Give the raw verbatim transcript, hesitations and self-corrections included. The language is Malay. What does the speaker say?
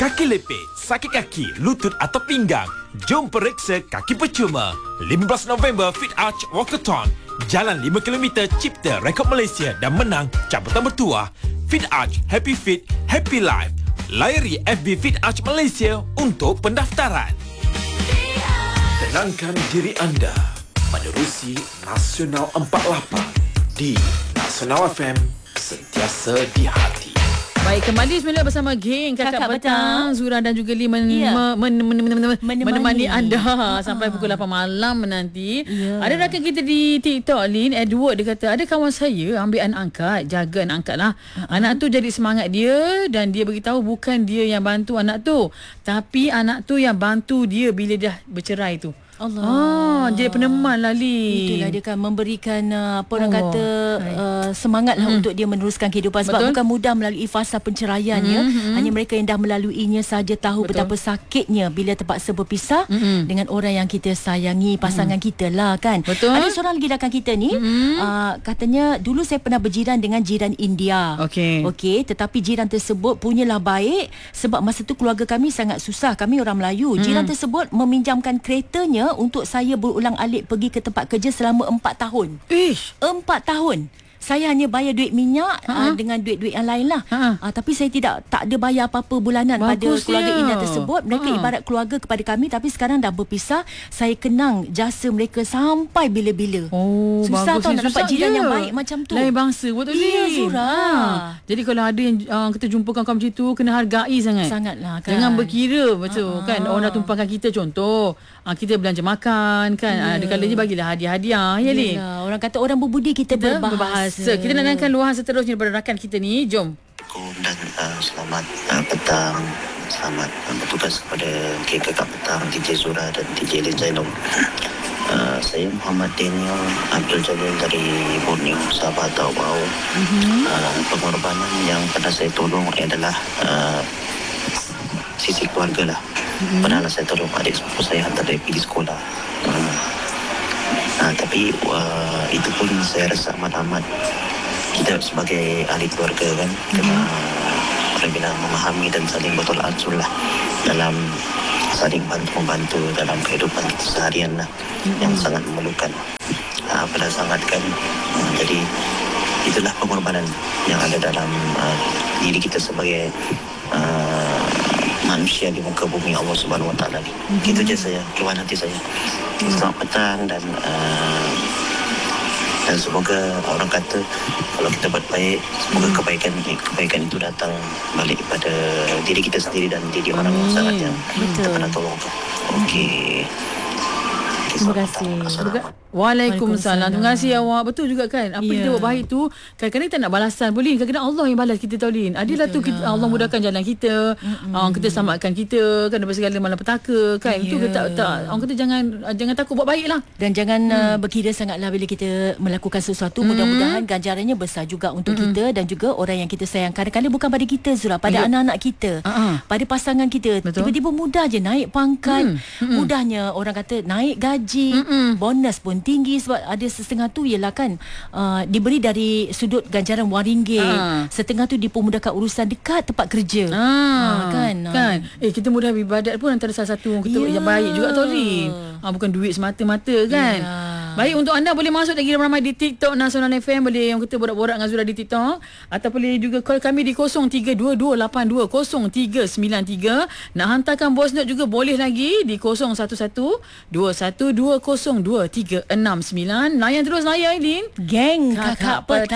Kaki lepit, sakit kaki, lutut atau pinggang? Jom periksa kaki percuma. lima belas November Fit Arch Walkathon. Jalan lima kilometer cipta rekod Malaysia dan menang cabutan bertuah. Fit Arch, Happy Fit, Happy Life. Layari F B Fit Arch Malaysia untuk pendaftaran. Tenangkan diri anda menerusi Nasional empat puluh lapan di Nasional F M, sentiasa di hati. Baik, kembali semula bersama geng Kakak, Kakak Petang, Zura dan juga Lee men, ya. men, men, men, men, men, menemani. menemani anda ha. sampai pukul lapan malam nanti. Ya. Ada rakan kita di TikTok, Lin, Edward, dia kata, ada kawan saya ambil anak angkat, jaga anak angkat lah. Uh-huh. Anak tu jadi semangat dia dan dia beritahu bukan dia yang bantu anak tu, tapi anak tu yang bantu dia bila dah bercerai tu. Allah. Ah, jadi peneman lah, Li. Itulah dia kan memberikan uh, apa orang kata uh, semangat lah hmm. untuk dia meneruskan kehidupan. Sebab Betul. bukan mudah melalui fasa penceraian hmm. ya. Hmm. Hanya mereka yang dah melaluinya saja tahu Betul. betapa sakitnya bila terpaksa berpisah hmm. dengan orang yang kita sayangi, pasangan hmm. kita lah kan. Betul. Ada seorang lagi rakan kita ni hmm. uh, katanya, dulu saya pernah berjiran dengan jiran India. Okey. Okey, tetapi jiran tersebut punyalah baik sebab masa tu keluarga kami sangat susah. Kami orang Melayu. Hmm. Jiran tersebut meminjamkan keretanya untuk saya berulang-alik pergi ke tempat kerja selama empat tahun. Ish. Empat tahun. Saya hanya bayar duit minyak uh, dengan duit-duit yang lain lah. Uh, tapi saya tidak tak ada bayar apa-apa bulanan Bagus pada keluarga dia. Indah tersebut. Mereka uh. ibarat keluarga kepada kami, tapi sekarang dah berpisah. Saya kenang jasa mereka sampai bila-bila. Oh, susah tau nak dapat jiran yang baik macam tu. Lain bangsa, betul ni. Ya, Zura. Ha. Jadi kalau ada yang uh, kita jumpa kawan-kawan macam tu, kena hargai sangat. Sangatlah kan. Jangan berkira betul uh, kan. Orang dah tumpangkan kita, contoh. Uh, kita belanja makan kan. Yeah. Ada kalanya bagilah hadiah-hadiah. Ya, Lin. Orang kata orang berbudi kita, kita berbahasa. berbahasa. Kita nak dengarkan luahan seterusnya daripada rakan kita ni. Jom. Dan uh, selamat uh, petang. Selamat uh, bertugas kepada geng Kakak Petang, D J Zura dan D J Lin Zainul. Uh, saya Muhammad Daniel Abdul Jalil dari Borneo, Sabah atau Bau. Mm-hmm. Uh, pengorbanan yang pernah saya tolong adalah uh, sisi keluarga lah. Mm-hmm. Pernahlah saya tolong adik sepupu saya hantar dia pergi sekolah. Uh, uh, tapi uh, itu pun saya rasa amat-amat kita sebagai ahli keluarga kan kena mm-hmm. orang bilang memahami dan saling betul ansur lah dalam saling bantu-membantu dalam kehidupan kita seharian lah mm-hmm. yang sangat memerlukan uh, pada sangat kan uh, jadi itulah pengorbanan yang ada dalam uh, diri kita sebagai uh, manusia di muka bumi Allah Subhanahu Wa Taala ni. Mm-hmm. Itu je saya, keluhan hati saya. Mm-hmm. Selamat petang dan uh, dan semoga orang kata kalau kita buat baik, semoga kebaikan kebaikan itu datang balik pada diri kita sendiri dan diri orang hmm. sangat yang kita pernah tolong tu. Okey. Terima kasih. Waalaikumsalam. Terima kasih awak. Betul juga kan. Apa yeah. kita buat baik tu, kadang-kadang kita nak balasan boleh. Kadang-kadang Allah yang balas kita tahu, Lin. Adalah tu kita, Allah mudahkan jalan kita. Uh, kita selamatkan kita kan daripada segala malapetaka kan. Itu yeah. kita tak, tak. Orang kata jangan jangan takut buat baik lah. Dan jangan hmm. uh, berkira sangatlah bila kita melakukan sesuatu. Hmm. Mudah-mudahan ganjarannya besar juga untuk hmm. kita dan juga orang yang kita sayang. Kadang-kadang bukan pada kita, Zura, pada yeah. anak-anak kita, uh-huh. pada pasangan kita. Betul. Tiba-tiba mudah je naik pangkat. Hmm. Hmm. Mudahnya orang kata naik gaji. Hmm. Bonus pun tinggi sebab ada setengah tu ialah kan uh, diberi dari sudut ganjaran wang ringgit. Ha. Setengah tu dipermudahkan urusan dekat tempat kerja. Ha. Ha, kan? Kan. Eh kita mudah beribadat pun antara salah satu kita yeah. yang baik juga tau, Lin. Ha, bukan duit semata-mata kan. Yeah. Baik, untuk anda boleh masuk lagi ramai di TikTok Nasional F M, boleh yang kita borak-borak dengan Zura di TikTok, atau boleh juga call kami di kosong tiga dua dua lapan dua kosong tiga sembilan tiga. Nak hantarkan voice note juga boleh lagi di kosong satu satu dua satu dua kosong dua tiga enam sembilan. Layan terus, layan, Lin. Geng Kakak Petang.